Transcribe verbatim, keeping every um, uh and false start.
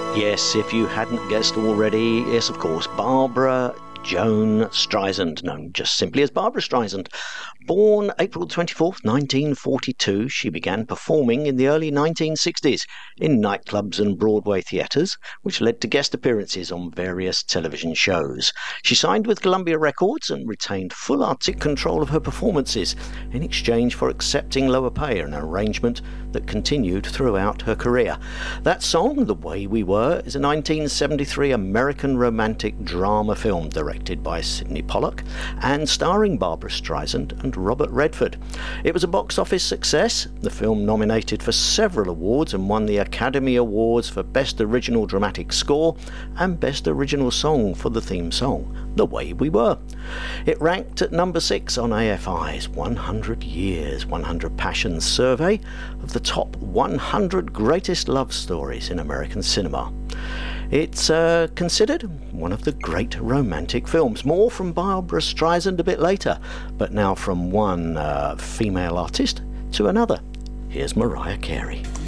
Yes, if you hadn't guessed already, yes, of course, Barbra Joan Streisand, known just simply as Barbra Streisand. Born April twenty-fourth, nineteen forty-two, she began performing in the early nineteen sixties in nightclubs and Broadway theatres, which led to guest appearances on various television shows. She signed with Columbia Records and retained full artistic control of her performances in exchange for accepting lower pay, an arrangement that continued throughout her career. That song, The Way We Were, is a nineteen seventy-three American romantic drama film directed by Sidney Pollack and starring Barbra Streisand and Robert Redford. It was a box office success. The film nominated for several awards and won the Academy Awards for Best Original Dramatic Score and Best Original Song for the theme song, The Way We Were. It ranked at number six on A F I's one hundred Years, one hundred Passions survey of the top one hundred greatest love stories in American cinema. It's uh, considered one of the great romantic films. More from Barbra Streisand a bit later, but now from one uh, female artist to another. Here's Mariah Carey.